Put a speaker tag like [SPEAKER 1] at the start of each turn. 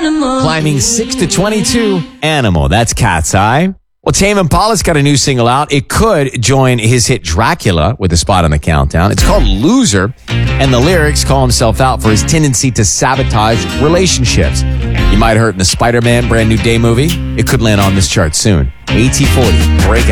[SPEAKER 1] Climbing 6 to 22, Animal. That's Cat's Eye. Well, Tame Impala's got a new single out. It could join his hit Dracula with a spot on the countdown. It's called Loser, and the lyrics call himself out for his tendency to sabotage relationships. You might have heard in the Spider-Man Brand New Day movie. It could land on this chart soon. AT40, Breakout.